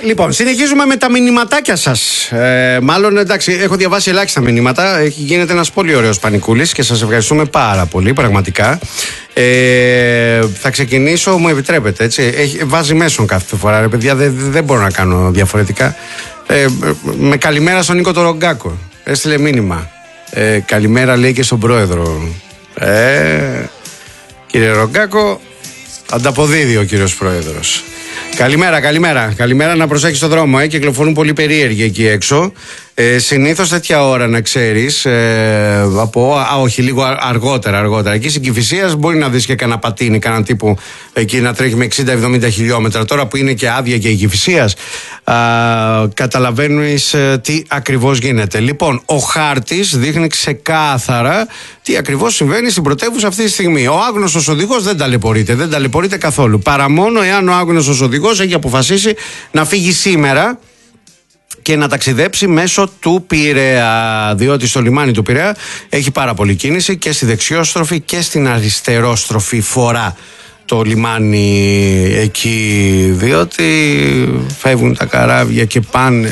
Λοιπόν, συνεχίζουμε με τα μηνυματάκια σας. Μάλλον εντάξει, έχω διαβάσει ελάχιστα μηνύματα. Γίνεται ένας πολύ ωραίος πανικούλης και σας ευχαριστούμε πάρα πολύ, πραγματικά. Θα ξεκινήσω, μου επιτρέπετε, έτσι. Βάζει μέσον κάθε φορά, ρε παιδιά, δεν μπορώ να κάνω διαφορετικά. Με καλημέρα στον Νίκο το Ρογκάκο. Έστειλε μήνυμα. Καλημέρα, λέει, και στον πρόεδρο. Κύριε Ρογκάκο, ανταποδίδει ο κύριος πρόεδρος. Καλημέρα, να προσέχεις τον δρόμο, κυκλοφορούν πολύ περίεργοι εκεί έξω. Συνήθως τέτοια ώρα, να ξέρεις, όχι, λίγο αργότερα. Εκεί στην Κηφισίας μπορεί να δεις και κανένα πατίνι, κανέναν τύπου εκεί να τρέχει με 60-70 χιλιόμετρα. Τώρα που είναι και άδεια και η Κηφισίας, καταλαβαίνεις τι ακριβώς γίνεται. Λοιπόν, ο χάρτης δείχνει ξεκάθαρα τι ακριβώς συμβαίνει στην πρωτεύουσα αυτή τη στιγμή. Ο άγνωστος οδηγός δεν ταλαιπωρείται καθόλου. Παρά μόνο εάν ο άγνωστος οδηγός έχει αποφασίσει να φύγει σήμερα και να ταξιδέψει μέσω του Πειραιά, διότι στο λιμάνι του Πειραιά έχει πάρα πολύ κίνηση και στη δεξιόστροφη και στην αριστερόστροφη φορά το λιμάνι εκεί, διότι φεύγουν τα καράβια και πάνε